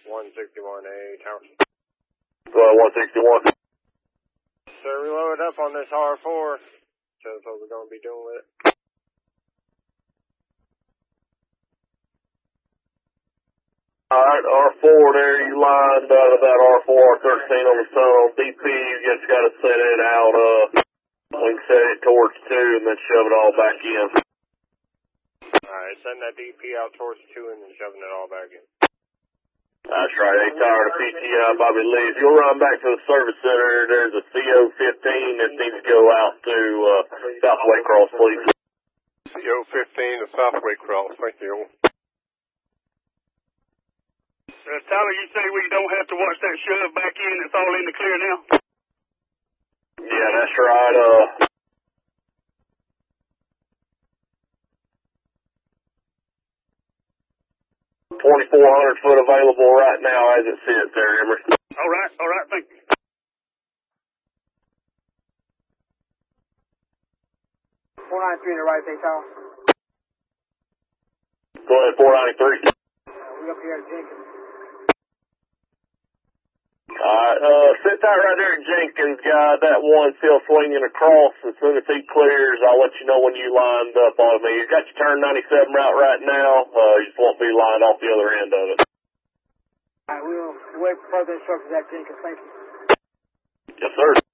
161A tower. Go ahead, 161. Sir, we loaded up on this R4. Shows what we're going to be doing with it. Alright, R4 there, you lined out of that R4, R13 on the sun on DP, you just gotta set it out, we can set it towards 2 and then shove it all back in. Alright, send that DP out towards 2 and then shoving it all back in. That's right, A-Tower to PTI, Bobby Lee. If you'll run back to the service center, there's a CO-15 that needs to go out to, South Waycross, please. CO-15 to South Waycross, thank you. Tyler, you say we don't have to watch that shove back in, it's all in the clear now? Yeah, that's right, 2,400 foot available right now as it sits there, Emery. Alright, thank you. .493 to right, A-Tower. Go ahead, 493. We up here at Jenkins. Alright, sit tight right there at Jenkins, guy. That one still swinging across. As soon as he clears, I'll let you know when you lined up on me. You got your turn 97 route right now. You just won't be lined off the other end of it. Alright, we'll wait for further instructions at Jenkins. Thank you. Yes, sir.